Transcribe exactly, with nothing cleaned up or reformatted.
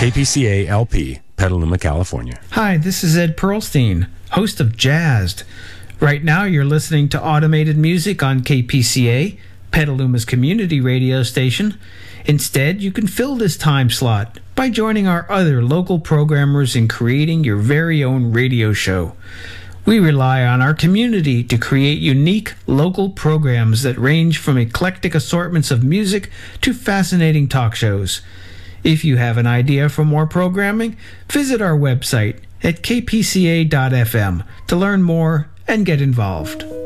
K P C A L P, Petaluma, California. Hi, this is Ed Pearlstein, host of Jazzed. Right now you're listening to automated music on K P C A, Petaluma's community radio station. Instead, you can fill this time slot by joining our other local programmers in creating your very own radio show. We rely on our community to create unique local programs that range from eclectic assortments of music to fascinating talk shows. If you have an idea for more programming, visit our website at k p c a dot f m to learn more and get involved.